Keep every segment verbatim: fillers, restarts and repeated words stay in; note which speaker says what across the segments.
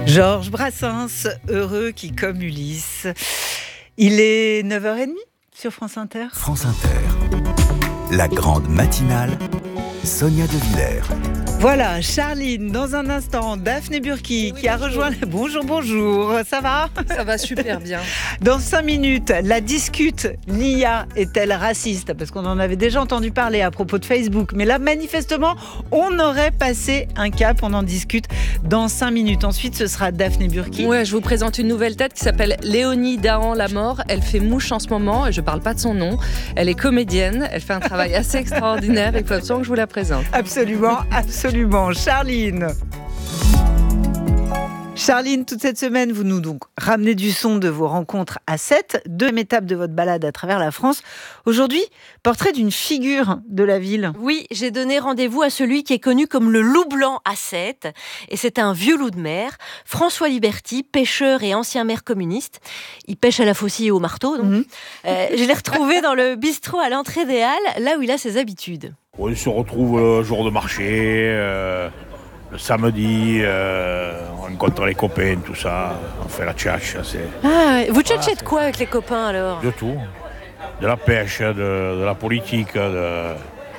Speaker 1: Georges Brassens, heureux qui comme Ulysse. Il est neuf heures trente sur France Inter.
Speaker 2: France Inter, la grande matinale, Sonia De Villers.
Speaker 1: Voilà, Charline, dans un instant, Daphné Burki oui, qui a rejoint... Le... Bonjour, bonjour, ça va ?
Speaker 3: Ça va super bien.
Speaker 1: Dans cinq minutes, la discute, l'I A est-elle raciste ? Parce qu'on en avait déjà entendu parler à propos de Facebook. Mais là, manifestement, on aurait passé un cap, on en discute dans cinq minutes. Ensuite, ce sera Daphné Burki.
Speaker 3: Ouais, je vous présente une nouvelle tête qui s'appelle Léonie Dahan-Lamort. Elle fait mouche en ce moment et je parle pas de son nom. Elle est comédienne, elle fait un travail assez extraordinaire. Il faut absolument que je vous la présente.
Speaker 1: Absolument, absolument. Charline. Charline, toute cette semaine, vous nous donc ramenez du son de vos rencontres à Sète, deuxième étape de votre balade à travers la France. Aujourd'hui, portrait d'une figure de la ville.
Speaker 4: Oui, j'ai donné rendez-vous à celui qui est connu comme le loup blanc à Sète. Et c'est un vieux loup de mer, François Liberty, pêcheur et ancien maire communiste. Il pêche à la faucille et au marteau. Donc. Mmh. Euh, je l'ai retrouvé dans le bistrot à l'entrée des Halles, là où il a ses habitudes.
Speaker 5: On se retrouve le jour de marché, euh, le samedi, euh, on rencontre les copains, tout ça, on fait la tchatche. C'est...
Speaker 4: Ah, vous tchatchez voilà, de quoi avec les copains alors ?
Speaker 5: De tout, de la pêche, de, de la politique, de...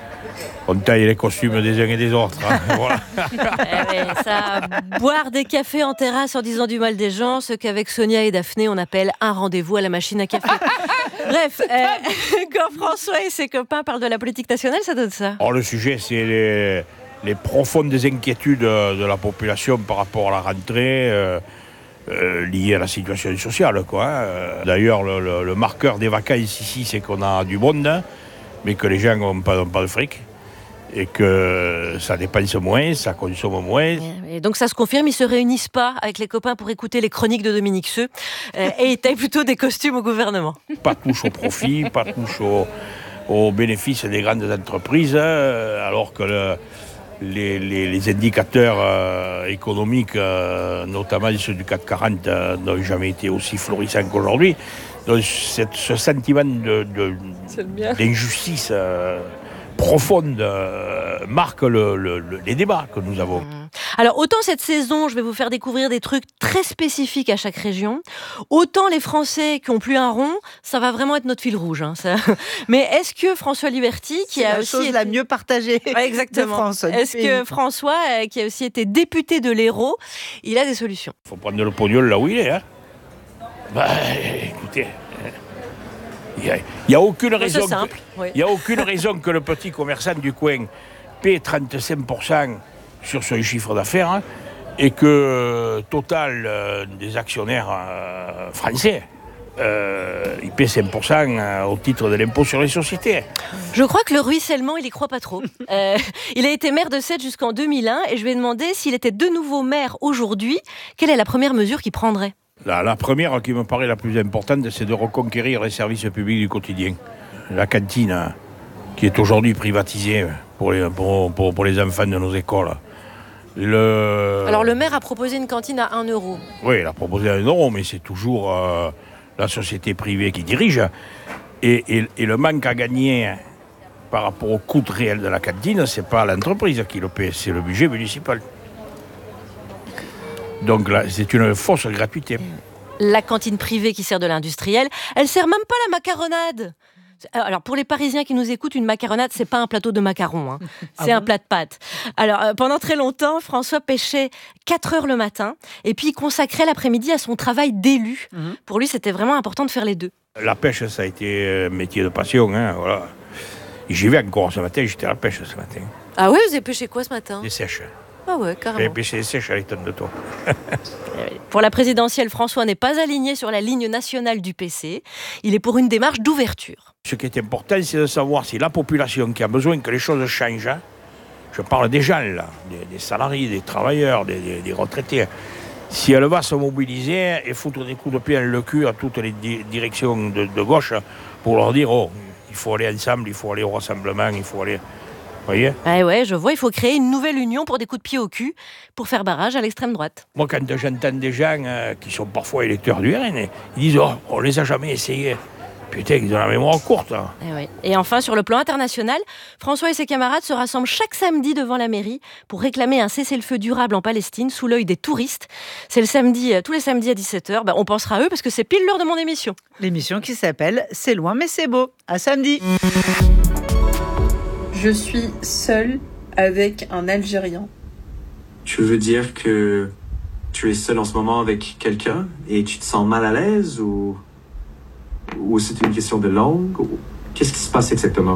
Speaker 5: on taille les costumes des uns et des autres. Hein, voilà.
Speaker 4: eh ouais, ça, boire des cafés en terrasse en disant du mal des gens, ce qu'avec Sonia et Daphné on appelle un rendez-vous à la machine à café. Bref, euh, quand François et ses copains parlent de la politique nationale, ça donne ça.
Speaker 5: Alors, le sujet, c'est les, les profondes inquiétudes de la population par rapport à la rentrée euh, euh, liée à la situation sociale, quoi. Euh, d'ailleurs, le, le, le marqueur des vacances ici, c'est qu'on a du monde, hein, mais que les gens n'ont pas, pas de fric. Et que ça dépense moins, ça consomme moins.
Speaker 4: Et donc ça se confirme, ils se réunissent pas avec les copains pour écouter les chroniques de Dominique Seux euh, et ils taillent plutôt des costumes au gouvernement.
Speaker 5: Pas touche au profit, pas touche au, aux bénéfices des grandes entreprises, hein, alors que le, les, les, les indicateurs euh, économiques, euh, notamment ceux du C A C quarante, euh, n'ont jamais été aussi florissants qu'aujourd'hui. Donc cette, ce sentiment de, de, d'injustice... Euh, profonde euh, marque le, le, le, les débats que nous avons.
Speaker 4: Alors autant cette saison, je vais vous faire découvrir des trucs très spécifiques à chaque région, autant les Français qui ont plus un rond, ça va vraiment être notre fil rouge. Hein, ça. Mais est-ce que François Liberty, qui
Speaker 1: c'est
Speaker 4: a
Speaker 1: la
Speaker 4: aussi
Speaker 1: chose
Speaker 4: été...
Speaker 1: la mieux partagée
Speaker 4: ouais, exactement.
Speaker 1: de France,
Speaker 4: est-ce que François, euh, qui a aussi été député de l'Hérault, il a des solutions ?
Speaker 5: Il faut prendre le pognon là où il est. Hein. Bah, écoutez... Il n'y a, a aucune raison.
Speaker 4: C'est simple,
Speaker 5: que,
Speaker 4: oui.
Speaker 5: Il n'y a aucune raison que le petit commerçant du coin paie trente-cinq pour cent sur son chiffre d'affaires hein, et que Total, euh, des actionnaires euh, français, euh, il paie cinq pour cent au titre de l'impôt sur les sociétés.
Speaker 4: Je crois que le ruissellement, il y croit pas trop. euh, il a été maire de Sète jusqu'en deux mille un et je lui ai demandé s'il était de nouveau maire aujourd'hui, quelle est la première mesure qu'il prendrait ?
Speaker 5: La, la première qui me paraît la plus importante, c'est de reconquérir les services publics du quotidien. La cantine, qui est aujourd'hui privatisée pour les, pour, pour, pour les enfants de nos écoles. Le...
Speaker 4: Alors le maire a proposé une cantine à un euro.
Speaker 5: Oui, il a proposé un euro, mais c'est toujours euh, la société privée qui dirige. Et, et, et le manque à gagner par rapport au coût réel de la cantine, c'est pas l'entreprise qui le paie, c'est le budget municipal. Donc là, c'est une fausse gratuité.
Speaker 4: La cantine privée qui sert de l'industriel, elle sert même pas la macaronade. Alors pour les Parisiens qui nous écoutent, une macaronade, c'est pas un plateau de macarons, hein. c'est ah un bon plat de pâtes. Alors euh, pendant très longtemps, François pêchait quatre heures le matin et puis il consacrait l'après-midi à son travail d'élu. Mmh. Pour lui, c'était vraiment important de faire les deux.
Speaker 5: La pêche, ça a été un métier de passion, hein, voilà. J'y vais encore ce matin, j'étais à la pêche ce matin.
Speaker 4: Ah oui, vous avez pêché quoi ce matin ?
Speaker 5: Des sèches.
Speaker 4: Ah ouais, carrément.
Speaker 5: J'ai pêché des sèches à l'étonne de toi.
Speaker 4: Pour la présidentielle, François n'est pas aligné sur la ligne nationale du P C. Il est pour une démarche d'ouverture.
Speaker 5: Ce qui est important, c'est de savoir si la population qui a besoin que les choses changent, hein, je parle des gens, là, des, des salariés, des travailleurs, des, des, des retraités, si elle va se mobiliser et foutre des coups de pied dans le cul à toutes les di- directions de, de gauche pour leur dire « Oh, il faut aller ensemble, il faut aller au rassemblement, il faut aller... » Vous voyez ?
Speaker 4: Ah ouais, je vois, il faut créer une nouvelle union pour des coups de pied au cul, pour faire barrage à l'extrême droite.
Speaker 5: Moi, quand j'entends des gens euh, qui sont parfois électeurs du R N, ils disent « Oh, on les a jamais essayés. » Putain, ils ont la mémoire courte. Hein.
Speaker 4: Et, oui. Et enfin, sur le plan international, François et ses camarades se rassemblent chaque samedi devant la mairie pour réclamer un cessez-le-feu durable en Palestine sous l'œil des touristes. C'est le samedi, tous les samedis à dix-sept heures. Ben, on pensera à eux parce que c'est pile l'heure de mon émission.
Speaker 1: L'émission qui s'appelle C'est loin mais c'est beau. À samedi.
Speaker 6: Je suis seule avec un Algérien.
Speaker 7: Tu veux dire que tu es seule en ce moment avec quelqu'un et tu te sens mal à l'aise ou, ou c'est une question de langue ou... Qu'est-ce qui se passe exactement?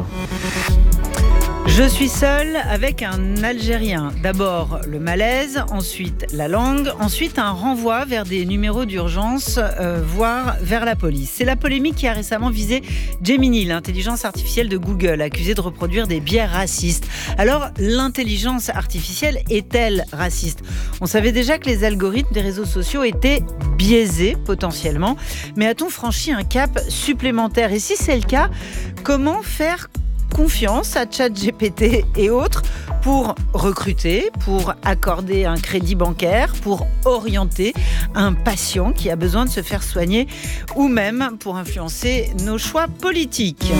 Speaker 1: Je suis seule avec un Algérien. D'abord le malaise, ensuite la langue, ensuite un renvoi vers des numéros d'urgence, euh, voire vers la police. C'est la polémique qui a récemment visé Gemini, l'intelligence artificielle de Google, accusée de reproduire des biais racistes. Alors, l'intelligence artificielle est-elle raciste? On savait déjà que les algorithmes des réseaux sociaux étaient biaisés potentiellement, mais a-t-on franchi un cap supplémentaire? Et si c'est le cas, comment faire confiance à ChatGPT et autres pour recruter, pour accorder un crédit bancaire, pour orienter un patient qui a besoin de se faire soigner ou même pour influencer nos choix politiques.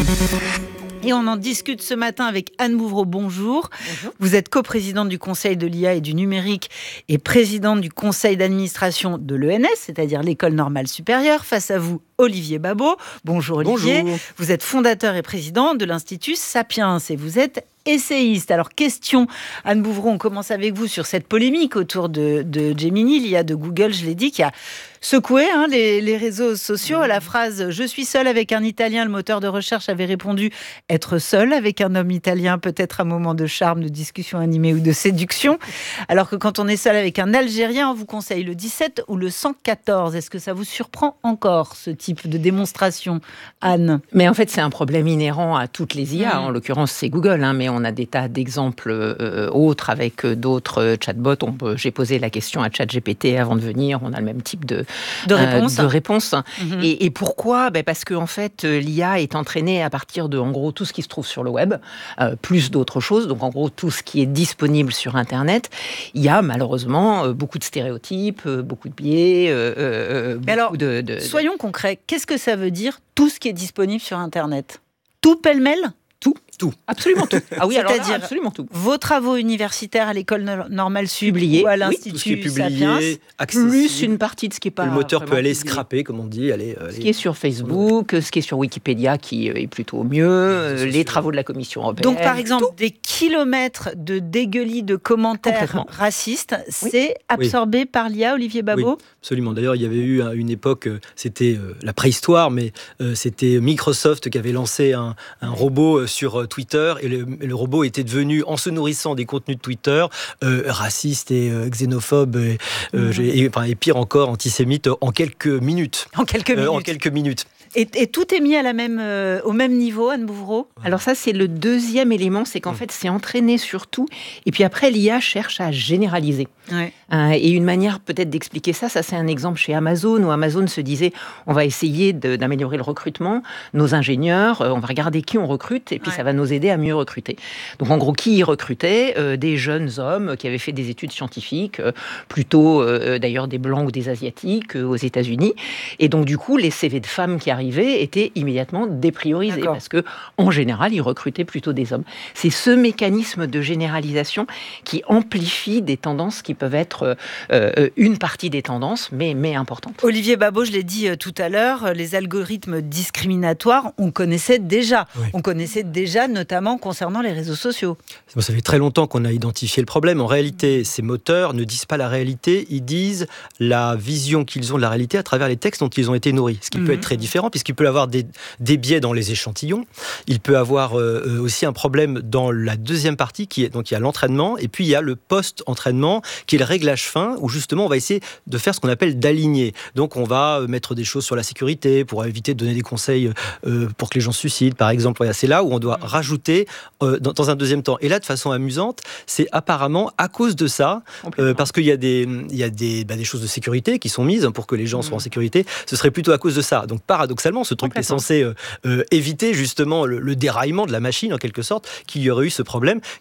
Speaker 1: Et on en discute ce matin avec Anne Bouvreau. Bonjour. Bonjour. Vous êtes coprésidente du Conseil de l'I A et du numérique et présidente du conseil d'administration de l'E N S, c'est-à-dire l'École normale supérieure. Face à vous, Olivier Babot. Bonjour Olivier. Bonjour. Vous êtes fondateur et président de l'Institut Sapiens et vous êtes essayiste. Alors, question, Anne Bouvreau, on commence avec vous sur cette polémique autour de, de Gemini, l'I A de Google, je l'ai dit, qui a secoué hein, les, les réseaux sociaux. À la phrase « Je suis seule avec un Italien », le moteur de recherche avait répondu « Être seul avec un homme italien, peut-être un moment de charme, de discussion animée ou de séduction ». Alors que quand on est seul avec un Algérien, on vous conseille le dix-sept ou le cent quatorze. Est-ce que ça vous surprend encore, ce type de démonstration, Anne?
Speaker 8: Mais en fait, c'est un problème inhérent à toutes les I A. Mmh. En l'occurrence, c'est Google, hein, mais on a des tas d'exemples euh, autres avec d'autres euh, chatbots. On peut, j'ai posé la question à ChatGPT avant de venir. On a le même type de,
Speaker 1: de réponse.
Speaker 8: Euh, de réponse.
Speaker 1: Mmh.
Speaker 8: Et, et pourquoi? ben Parce qu'en fait, l'I A est entraînée à partir de, en gros, tout ce qui se trouve sur le web, euh, plus d'autres choses. Donc, en gros, tout ce qui est disponible sur Internet. Il y a malheureusement euh, beaucoup de stéréotypes, euh, beaucoup de biais. Euh, euh,
Speaker 1: Mais alors,
Speaker 8: de, de,
Speaker 1: soyons de... concrets. Qu'est-ce que ça veut dire, tout ce qui est disponible sur Internet? Tout pêle-mêle?
Speaker 8: Tout, tout, absolument tout. Ah oui, alors
Speaker 1: c'est-à-dire
Speaker 8: là, absolument tout.
Speaker 1: Vos travaux universitaires à l'école normale sup
Speaker 8: publiés
Speaker 1: ou à l'Institut
Speaker 9: oui, tout ce qui est publié,
Speaker 1: Sapiens,
Speaker 8: plus une partie de ce qui est pas.
Speaker 9: Le moteur peut aller
Speaker 8: publié.
Speaker 9: scraper, comme on dit, aller. aller...
Speaker 8: Ce qui est sur Facebook, ce qui est sur Wikipédia, qui est plutôt mieux, les, les travaux de la Commission européenne.
Speaker 1: Donc, par exemple,
Speaker 8: tout.
Speaker 1: des kilomètres de dégueulis de commentaires racistes, oui. c'est absorbé oui. par l'I A, Olivier Babot?
Speaker 9: Oui, absolument. D'ailleurs, il y avait eu une époque, c'était la préhistoire, mais c'était Microsoft qui avait lancé un, un robot sur Twitter. Et le, le robot était devenu, en se nourrissant des contenus de Twitter, euh, raciste et euh, xénophobe, et, euh, mmh. et, enfin, et pire encore, antisémite, en quelques minutes.
Speaker 1: En quelques minutes.
Speaker 9: Euh, en quelques minutes.
Speaker 1: Et, et tout est mis à la même, euh, au même niveau, Anne Bouvreau?
Speaker 8: Alors ça, c'est le deuxième élément, c'est qu'en mmh. fait, c'est entraîné sur tout. Et puis après, l'I A cherche à généraliser.
Speaker 1: Ouais.
Speaker 8: Euh, et une manière peut-être d'expliquer ça, ça c'est un exemple chez Amazon, où Amazon se disait, on va essayer de, d'améliorer le recrutement, nos ingénieurs, euh, on va regarder qui on recrute, et puis ouais. ça va nous aider à mieux recruter. Donc en gros, qui y recrutait? euh, Des jeunes hommes qui avaient fait des études scientifiques, euh, plutôt euh, d'ailleurs des blancs ou des asiatiques euh, aux États-Unis. Et donc du coup, les C V de femmes qui arrivaient étaient immédiatement dépriorisés, D'accord. parce que en général, ils recrutaient plutôt des hommes. C'est ce mécanisme de généralisation qui amplifie des tendances qui peuvent être euh, une partie des tendances, mais, mais importantes.
Speaker 1: Olivier Babot, je l'ai dit tout à l'heure, les algorithmes discriminatoires, on connaissait déjà. Oui. On connaissait déjà, notamment concernant les réseaux sociaux.
Speaker 9: Ça fait très longtemps qu'on a identifié le problème. En réalité, ces moteurs ne disent pas la réalité, ils disent la vision qu'ils ont de la réalité à travers les textes dont ils ont été nourris. Ce qui mmh. peut être très différent, puisqu'il peut avoir des, des biais dans les échantillons. Il peut avoir euh, aussi un problème dans la deuxième partie, qui est, donc il y a l'entraînement, et puis il y a le post-entraînement, qui est le réglage fin, où justement on va essayer de faire ce qu'on appelle d'aligner. Donc on va mettre des choses sur la sécurité, pour éviter de donner des conseils euh, pour que les gens se suicident, par exemple. C'est là où on doit rajouter euh, dans, dans un deuxième temps. Et là, de façon amusante, c'est apparemment à cause de ça, euh, parce qu'il y a, des, il y a des, bah, des choses de sécurité qui sont mises pour que les gens mmh. soient en sécurité, ce serait plutôt à cause de ça. Donc paradoxalement, ce truc est censé euh, euh, éviter justement le, le déraillement de la machine, en quelque sorte, qu'il y aurait eu ce problème qui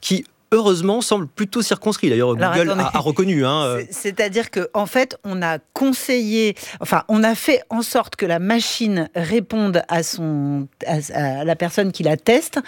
Speaker 9: heureusement, semble plutôt circonscrit. D'ailleurs,
Speaker 1: Alors,
Speaker 9: Google
Speaker 1: attendez.
Speaker 9: a, a reconnu. Hein.
Speaker 1: C'est- C'est-à-dire qu'en en fait, on a conseillé, enfin, on a fait en sorte que la machine réponde à, son, à, à la personne qui la teste,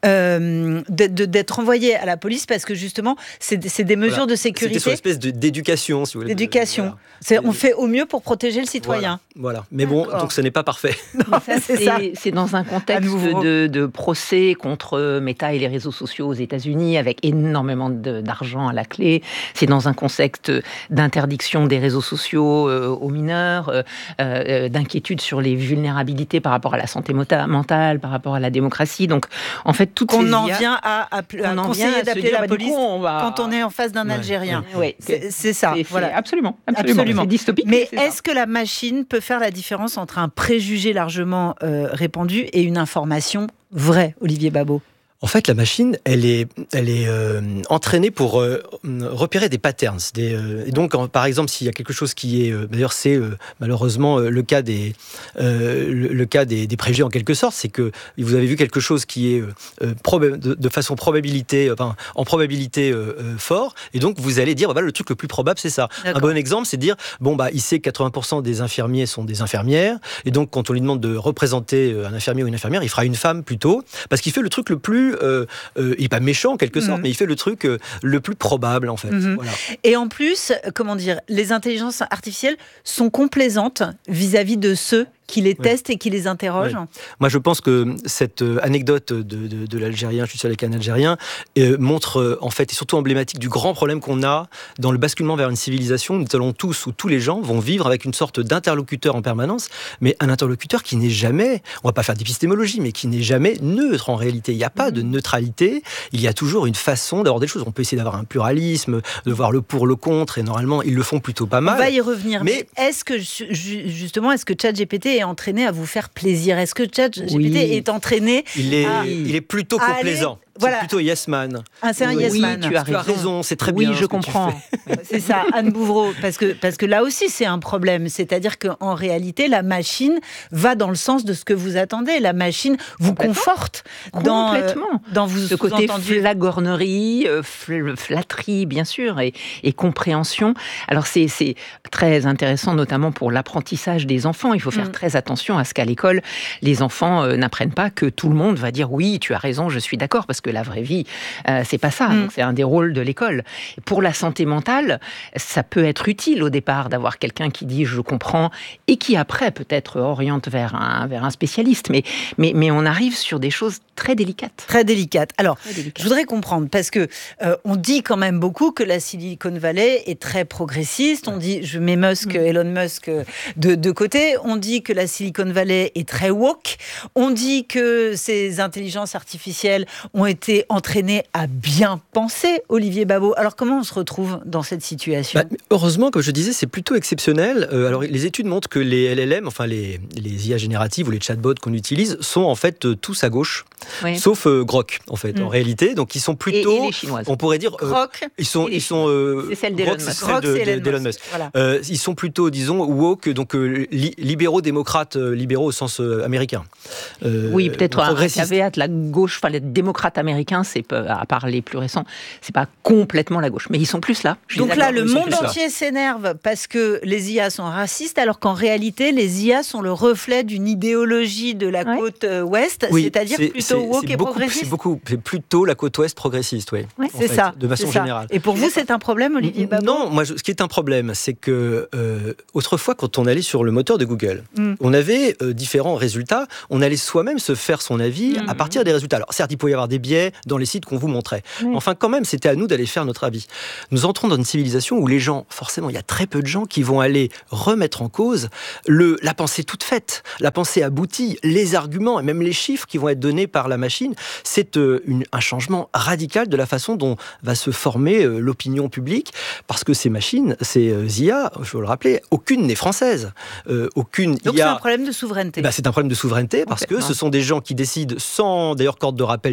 Speaker 1: euh, de- de- d'être envoyée à la police parce que justement, c'est c'est des mesures
Speaker 9: Voilà.
Speaker 1: de
Speaker 9: C'était sur
Speaker 1: sécurité,
Speaker 9: l'espèce de- d'éducation, si vous voulez.
Speaker 1: d'éducation.
Speaker 9: Voilà.
Speaker 1: C'est- On fait au mieux pour protéger le citoyen.
Speaker 9: Voilà. voilà. Mais bon,
Speaker 1: D'accord.
Speaker 9: donc ce n'est pas parfait.
Speaker 1: Non,
Speaker 8: Ça,
Speaker 1: c'est ça.
Speaker 8: c'est c'est dans un
Speaker 1: À
Speaker 8: contexte
Speaker 1: nouveau.
Speaker 8: de, de procès contre Meta et les réseaux sociaux aux États-Unis, avec énormément de- d'argent à la clé. C'est dans un contexte d'interdiction des réseaux sociaux euh, aux mineurs, euh, euh, d'inquiétude sur les vulnérabilités par rapport à la santé mota- mentale, par rapport à la démocratie. Donc, en fait, toutes
Speaker 1: Qu'on
Speaker 8: ces
Speaker 1: en
Speaker 8: I A,
Speaker 1: vient à, appeler- à
Speaker 8: on en vient
Speaker 1: conseiller
Speaker 8: à se
Speaker 1: d'appeler
Speaker 8: dire,
Speaker 1: la
Speaker 8: bah, du
Speaker 1: police
Speaker 8: coup, on va-
Speaker 1: quand on est en face d'un
Speaker 9: Ouais,
Speaker 1: Algérien.
Speaker 8: Ouais,
Speaker 1: C'est c'est ça,
Speaker 8: c'est-
Speaker 1: voilà.
Speaker 8: c'est absolument, absolument.
Speaker 1: Absolument.
Speaker 8: C'est dystopique.
Speaker 1: Mais
Speaker 8: c'est ça.
Speaker 1: est-ce que la machine peut faire la différence entre un préjugé largement euh, répandu et une information vraie, Olivier Babot?
Speaker 9: En fait, la machine, elle est, elle est euh, entraînée pour euh, repérer des patterns. Des, euh, et donc, en, par exemple, s'il y a quelque chose qui est, euh, d'ailleurs, c'est euh, malheureusement euh, le cas des, euh, le, le cas des, des préjugés en quelque sorte, c'est que vous avez vu quelque chose qui est euh, proba- de, de façon probabilité, enfin, en probabilité euh, euh, fort, et donc vous allez dire, bah, voilà, le truc le plus probable, c'est ça. Un bon exemple, c'est de dire, bon bah, il sait que quatre-vingts pour cent des infirmiers sont des infirmières, et donc quand on lui demande de représenter un infirmier ou une infirmière, il fera une femme plutôt, parce qu'il fait le truc le plus Euh, euh, il n'est pas méchant en quelque sorte,
Speaker 1: Mhm.
Speaker 9: mais il fait le truc euh, le plus probable en fait.
Speaker 1: Mhm.
Speaker 9: Voilà.
Speaker 1: Et en plus, euh, comment dire, les intelligences artificielles sont complaisantes vis-à-vis de ceux qui les
Speaker 9: Ouais.
Speaker 1: testent et qui les interrogent.
Speaker 9: Ouais. Moi, je pense que cette euh, anecdote de, de, de l'Algérien, je suis seul avec un Algérien, euh, montre euh, en fait, et surtout emblématique du grand problème qu'on a dans le basculement vers une civilisation. Nous allons tous, où tous les gens vont vivre avec une sorte d'interlocuteur en permanence, mais un interlocuteur qui n'est jamais, on va pas faire d'épistémologie, mais qui n'est jamais neutre en réalité. Il n'y a pas de neutralité, il y a toujours une façon d'avoir des choses. On peut essayer d'avoir un pluralisme, de voir le pour, le contre, et normalement, ils le font plutôt pas mal.
Speaker 1: On va y revenir. Mais,
Speaker 9: Mais-
Speaker 1: est-ce que, ju- justement, est-ce que ChatGPT est entraîné à vous faire plaisir? Est-ce que ChatGPT
Speaker 8: Oui.
Speaker 1: est entraîné
Speaker 9: Il est,
Speaker 1: Ah.
Speaker 9: il est plutôt
Speaker 1: Allez,
Speaker 9: complaisant.
Speaker 1: voilà.
Speaker 9: C'est plutôt yes man.
Speaker 1: Ah, c'est un
Speaker 8: Oui,
Speaker 1: yes man.
Speaker 8: tu as
Speaker 9: Tu as
Speaker 8: raison.
Speaker 9: raison, c'est très
Speaker 8: Oui,
Speaker 9: bien.
Speaker 8: je
Speaker 9: ce que tu
Speaker 8: comprends.
Speaker 9: fais.
Speaker 1: C'est ça, Anne Bouvreau, parce que, parce que là aussi c'est un problème, c'est-à-dire qu'en réalité la machine va dans le sens de ce que vous attendez, la machine vous
Speaker 8: Complètement.
Speaker 1: conforte dans, euh,
Speaker 8: Complètement.
Speaker 1: dans vous
Speaker 8: Ce côté
Speaker 1: sous-entendu.
Speaker 8: flagornerie, euh, fl- flatterie, bien sûr, et, et compréhension. Alors, c'est c'est très intéressant, notamment pour l'apprentissage des enfants. Il faut faire
Speaker 1: Mm.
Speaker 8: très attention à ce qu'à l'école, les enfants euh, n'apprennent pas que tout le monde va dire oui, tu as raison, je suis d'accord, parce que la vraie vie, euh, c'est pas ça.
Speaker 1: Mm.
Speaker 8: Donc, c'est un des rôles de l'école. Pour la santé mentale, ça peut être utile au départ d'avoir quelqu'un qui dit je comprends et qui après peut-être oriente vers un, vers un spécialiste. Mais, mais, mais on arrive sur des choses très délicates.
Speaker 1: Très délicate. Alors,
Speaker 8: Très délicates.
Speaker 1: je voudrais comprendre, parce que euh, on dit quand même beaucoup que la Silicon Valley est très progressiste. On dit, je mets Musk, Elon Musk euh, de, de côté. On dit que la Silicon Valley est très woke. On dit que ces intelligences artificielles ont été entraînées à bien penser, Olivier Babot. Alors, comment on se retrouve dans cette situation?
Speaker 9: Bah, heureusement, comme je disais, c'est plutôt exceptionnel. Euh, alors, les études montrent que les L L M, enfin les, les I A génératives ou les chatbots qu'on utilise, sont en fait euh, tous à gauche,
Speaker 8: Oui.
Speaker 9: sauf euh, Grok, en fait,
Speaker 1: Mm.
Speaker 9: en réalité. Donc, ils sont
Speaker 8: Et,
Speaker 9: plutôt,
Speaker 8: et les Chinoises.
Speaker 9: on pourrait dire, euh,
Speaker 1: Grok,
Speaker 9: ils sont,
Speaker 8: et les
Speaker 9: ils sont, euh,
Speaker 8: C'est celle d'Elon
Speaker 9: Grok, c'est
Speaker 8: Musk.
Speaker 9: celle
Speaker 1: Grok,
Speaker 9: de-
Speaker 1: c'est
Speaker 9: de-
Speaker 1: Elon
Speaker 9: d'Elon
Speaker 1: Musk.
Speaker 9: Musk.
Speaker 1: Voilà.
Speaker 9: Euh, ils sont plutôt, disons, woke, donc euh, li- libéraux, démocrates, euh, libéraux au sens euh, américain. Euh,
Speaker 8: Oui, peut-être un
Speaker 9: progressistes.
Speaker 8: caveat, la gauche, enfin les démocrates américains, c'est peu- à part les plus récents, c'est pas complètement la gauche, mais ils sont plus là. Je suis
Speaker 1: Donc là,
Speaker 8: d'accord.
Speaker 1: le
Speaker 9: ils sont
Speaker 1: monde
Speaker 9: plus là.
Speaker 1: entier s'énerve parce que les I A sont racistes, alors qu'en réalité, les I A sont le reflet d'une idéologie de la
Speaker 8: Ouais.
Speaker 1: côte euh, ouest,
Speaker 9: Oui,
Speaker 1: c'est-à-dire
Speaker 9: c'est-
Speaker 1: plutôt
Speaker 9: c'est-
Speaker 1: woke
Speaker 9: c'est
Speaker 1: et
Speaker 9: beaucoup,
Speaker 1: progressiste.
Speaker 9: C'est beaucoup, c'est plutôt la côte ouest progressiste, oui.
Speaker 8: Ouais.
Speaker 9: en
Speaker 1: C'est
Speaker 9: fait,
Speaker 1: ça.
Speaker 9: de façon
Speaker 1: c'est ça.
Speaker 9: générale.
Speaker 1: Et pour vous, c'est un problème, Olivier Babot?
Speaker 9: Non, moi, je- ce qui est un problème, c'est que euh, autrefois, quand on allait sur le moteur de Google,
Speaker 1: Mm.
Speaker 9: on avait euh, différents résultats. On allait soi-même se faire son avis
Speaker 1: Mm.
Speaker 9: à partir des résultats. Alors, certes, il pouvait y avoir des biais dans les sites qu'on vous montrait.
Speaker 8: Oui.
Speaker 9: Mais enfin, quand même, c'était à nous d'aller faire notre avis. Nous entrons dans une civilisation où les gens, forcément, il y a très peu de gens qui vont aller remettre en cause le, la pensée toute faite, la pensée aboutie, les arguments et même les chiffres qui vont être donnés par la machine. C'est euh, une- un changement radical de la façon dont va se former euh, l'opinion publique, parce que ces machines, ces euh, I A, je veux le rappeler, aucune n'est française. Euh, aucune
Speaker 1: Donc
Speaker 9: I
Speaker 1: c'est
Speaker 9: A...
Speaker 1: un problème de souveraineté.
Speaker 9: Eh ben, c'est un problème de souveraineté parce que
Speaker 8: Complètement.
Speaker 9: ce sont des gens qui décident sans d'ailleurs corde de rappel démocratique.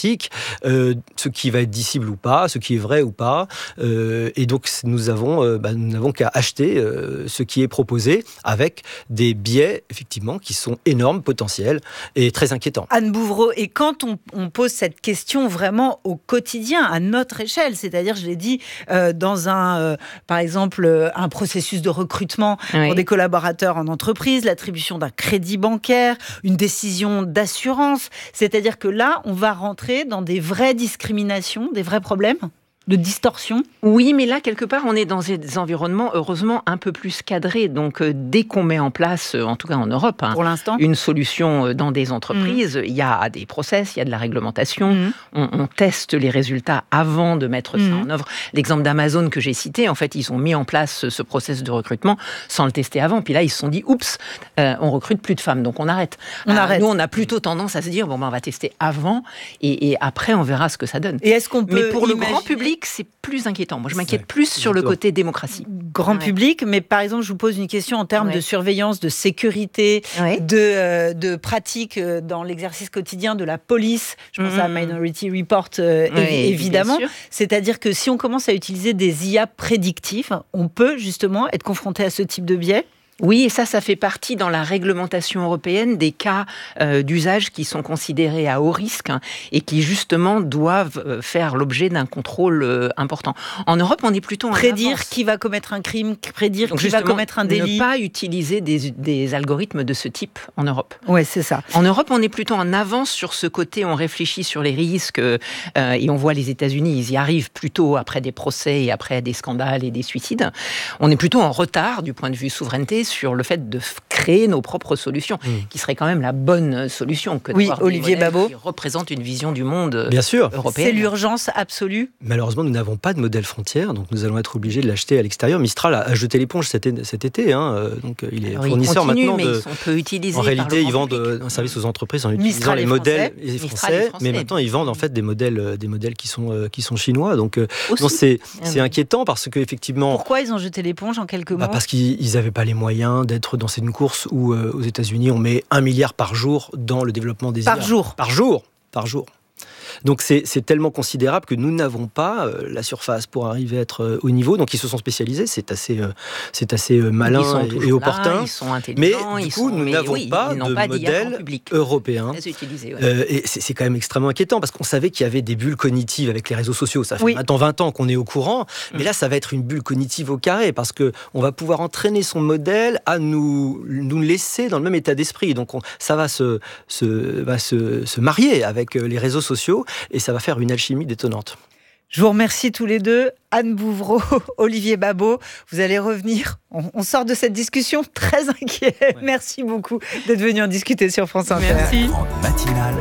Speaker 9: pratique, euh, ce qui va être dissible ou pas, ce qui est vrai ou pas. Euh, et donc, nous avons, euh, bah, nous n'avons qu'à acheter euh, ce qui est proposé avec des biais, effectivement, qui sont énormes, potentiels et très inquiétants.
Speaker 1: Anne Bouvreau, et quand on, on pose cette question vraiment au quotidien, à notre échelle, c'est-à-dire, je l'ai dit, euh, dans un, euh, par exemple, euh, un processus de recrutement
Speaker 8: Oui.
Speaker 1: pour des collaborateurs en entreprise, l'attribution d'un crédit bancaire, une décision d'assurance, c'est-à-dire que là, on va rentrer dans des vraies discriminations, des vrais problèmes de distorsion.
Speaker 8: Oui, mais là, quelque part, on est dans des environnements, heureusement, un peu plus cadrés. Donc, euh, dès qu'on met en place, euh, en tout cas en Europe, hein,
Speaker 1: Pour l'instant.
Speaker 8: une solution euh, dans des entreprises, il mmh. y a des process, il y a de la réglementation, mmh. on, on teste les résultats avant de mettre mmh. ça en œuvre. L'exemple d'Amazon que j'ai cité, en fait, ils ont mis en place ce process de recrutement sans le tester avant. Puis là, ils se sont dit, oups, euh, on recrute plus de femmes, donc on arrête.
Speaker 1: On euh, arrête.
Speaker 8: Nous, on a plutôt tendance à se dire, bon, ben, on va tester avant et, et après, on verra ce que ça donne.
Speaker 1: Et est-ce qu'on peut
Speaker 8: Mais pour
Speaker 1: imaginer...
Speaker 8: le grand public, c'est plus inquiétant. Moi, je m'inquiète plus sur le côté démocratie.
Speaker 1: Grand
Speaker 8: ouais.
Speaker 1: public, mais par exemple, je vous pose une question en termes ouais. de surveillance, de sécurité, ouais. de, euh, de pratique dans l'exercice quotidien de la police. Je pense mmh. à Minority Report, euh, oui, évidemment. C'est-à-dire que si on commence à utiliser des I A prédictifs, on peut justement être confronté à ce type de biais.
Speaker 8: Oui, et ça, ça fait partie dans la réglementation européenne des cas euh, d'usage qui sont considérés à haut risque hein, et qui justement doivent euh, faire l'objet d'un contrôle euh, important. En Europe, on est plutôt en
Speaker 1: prédire
Speaker 8: avance.
Speaker 1: Qui va commettre un crime, prédire
Speaker 8: Donc
Speaker 1: qui va commettre un délit.
Speaker 8: Ne pas utiliser des, des algorithmes de ce type en Europe.
Speaker 1: Ouais, c'est ça.
Speaker 8: En Europe, on est plutôt en avance sur ce côté. On réfléchit sur les risques euh, et on voit les États-Unis, ils y arrivent plutôt après des procès et après des scandales et des suicides. On est plutôt en retard du point de vue souveraineté sur le fait de créer nos propres solutions, mmh. qui serait quand même la bonne solution que
Speaker 1: oui, Olivier Babot,
Speaker 8: qui représente une vision du monde
Speaker 9: Bien sûr.
Speaker 8: européenne.
Speaker 1: C'est l'urgence absolue.
Speaker 9: Malheureusement, nous n'avons pas de modèle frontière, donc nous allons être obligés de l'acheter à l'extérieur. Mistral a jeté l'éponge cet, cet été, hein, donc il est
Speaker 8: Alors,
Speaker 9: fournisseur
Speaker 8: il continue,
Speaker 9: maintenant.
Speaker 8: Mais
Speaker 9: de,
Speaker 8: ils sont peu utilisés
Speaker 9: en réalité, ils vendent
Speaker 8: public.
Speaker 9: un service aux entreprises en utilisant
Speaker 1: Mistral
Speaker 9: les modèles français,
Speaker 1: français,
Speaker 9: français, mais maintenant ils vendent en fait des modèles, des modèles qui sont qui sont chinois. Donc, donc c'est c'est inquiétant parce que effectivement.
Speaker 1: Pourquoi ils ont jeté l'éponge en quelques mots
Speaker 9: bah Parce qu'ils n'avaient pas les moyens d'être dans une course où euh, aux États-Unis on met un milliard par jour dans le développement des I A.
Speaker 1: Par jour.
Speaker 9: Par jour. Par jour. Donc c'est, c'est tellement considérable que nous n'avons pas euh, la surface pour arriver à être euh, au niveau. Donc ils se sont spécialisés, c'est assez, euh, c'est assez euh, malin et, et opportun.
Speaker 8: Là, ils sont intelligents.
Speaker 9: Mais du
Speaker 8: ils
Speaker 9: coup,
Speaker 8: sont...
Speaker 9: nous
Speaker 8: mais
Speaker 9: n'avons
Speaker 8: oui,
Speaker 9: pas de
Speaker 8: pas
Speaker 9: modèle européen.
Speaker 8: Très utilisé, ouais.
Speaker 9: euh, et c'est, c'est quand même extrêmement inquiétant parce qu'on savait qu'il y avait des bulles cognitives avec les réseaux sociaux. Ça fait
Speaker 1: oui.
Speaker 9: maintenant vingt ans qu'on est au courant. Mais là, ça va être une bulle cognitive au carré parce qu'on va pouvoir entraîner son modèle à nous, nous laisser dans le même état d'esprit. Donc on, ça va, se, se, va se, se marier avec les réseaux sociaux et ça va faire une alchimie détonnante.
Speaker 1: Je vous remercie tous les deux. Anne Bouvreau, Olivier Babot, vous allez revenir. On, on sort de cette discussion très inquiet. Ouais. Merci beaucoup d'être venu en discuter sur France Inter.
Speaker 2: Merci. Grande matinale.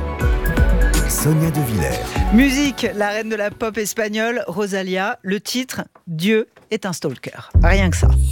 Speaker 2: Sonia De Villers.
Speaker 1: Musique, la reine de la pop espagnole, Rosalía. Le titre, Dieu est un stalker. Rien que ça.